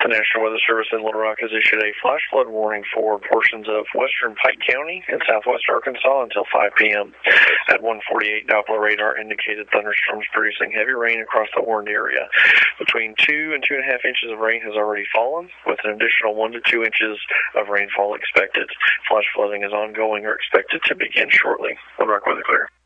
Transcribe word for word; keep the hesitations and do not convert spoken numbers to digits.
The National Weather Service in Little Rock has issued a flash flood warning for portions of western Pike County and southwest Arkansas until five p.m. At one forty-eight, Doppler radar indicated thunderstorms producing heavy rain across the warned area. Between two and two and a half inches of rain has already fallen, with an additional one to two inches of rainfall expected. Flash flooding is ongoing or expected to begin shortly. Little Rock Weather Clear.